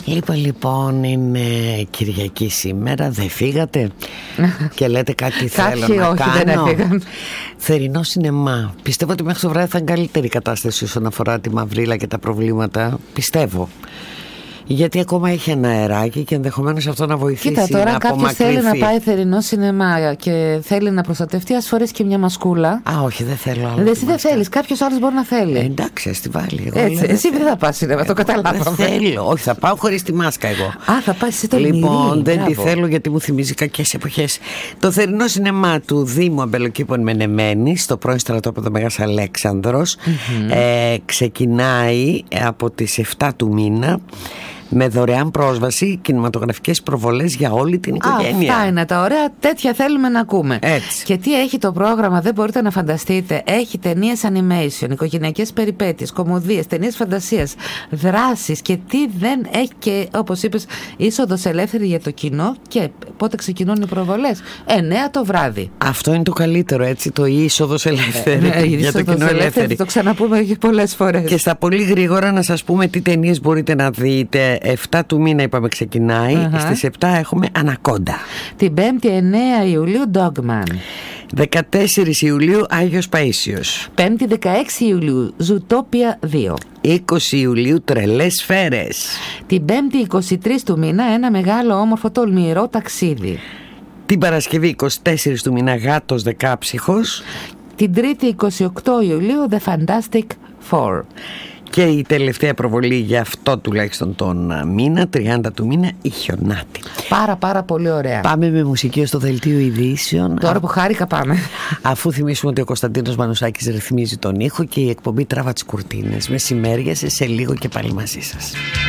Λοιπόν, είναι Κυριακή σήμερα, δεν φύγατε και λέτε κάτι θέλω να κάνω. Δεν έφυγαν. Θερινό σινεμά. Πιστεύω ότι μέχρι το βράδυ θα είναι καλύτερη κατάσταση όσον αφορά τη μαυρίλα και τα προβλήματα. Πιστεύω. Γιατί ακόμα έχει ένα αεράκι και ενδεχομένως αυτό να βοηθήσει. Κοίτα, τώρα να κάποιος θέλει να πάει θερινό σινεμά και θέλει να προστατευτεί, ας φορέσει και μια μασκούλα. Α, όχι, δεν θέλω άλλο. Εσύ δεν θέλεις, κάποιος άλλος μπορεί να θέλει. Εντάξει, ας τη βάλει. Έτσι, εσύ δεν θα πας σινεμά, το καταλάβαμε. Δεν θέλω, όχι, θα πάω χωρίς τη μάσκα εγώ. Α, θα πας εσύ το Λοιπόν, δεν τη θέλω γιατί μου θυμίζει κακές εποχές. Το θερινό σινεμά του Δήμου Αμπελοκήπων Μενεμένης, στο πρώην στρατόπεδο Μέγας Αλέξανδρος, ξεκινάει από τις 7 του μήνα. Με δωρεάν πρόσβαση, κινηματογραφικές προβολές για όλη την οικογένεια. Αυτά είναι τα ωραία, τέτοια θέλουμε να ακούμε. Έτσι. Και τι έχει το πρόγραμμα, δεν μπορείτε να φανταστείτε. Έχει ταινίες animation, οικογενειακές περιπέτειες, κωμωδίες, ταινίες φαντασίας, δράσεις και τι δεν έχει. Και όπως είπες, είσοδος ελεύθερη για το κοινό. Και πότε ξεκινούν οι προβολές? 9 το βράδυ. Αυτό είναι το καλύτερο, έτσι, το είσοδος ελεύθερη για το κοινό ελεύθερη. Το ξαναπούμε και πολλές φορές. Και στα πολύ γρήγορα να σας πούμε τι ταινίες μπορείτε να δείτε. 7 του μήνα είπαμε ξεκινάει. Στις 7 έχουμε Ανακόντα. Την 5η 9 Ιουλίου Dogman. 14 Ιουλίου Άγιος Παΐσιος. 5η 16 Ιουλίου Zootopia 2. 20 Ιουλίου Τρελές Σφαίρες. Την 5η 23 του μήνα ένα μεγάλο όμορφο τολμηρό ταξίδι. Την Παρασκευή 24 του μήνα Γάτος Δεκάψυχος. Την 3η 28 Ιουλίου The Fantastic Four. Και η τελευταία προβολή για αυτό τουλάχιστον τον μήνα, 30 του μήνα, η Χιονάτη. Πάρα πολύ ωραία. Πάμε με μουσική στο δελτίο ειδήσεων. Τώρα που χάρηκα πάμε. Αφού θυμίσουμε ότι ο Κωνσταντίνος Μανουσάκης ρυθμίζει τον ήχο και η εκπομπή τράβα τις κουρτίνες. Μεσημέρια σε λίγο και πάλι μαζί σας.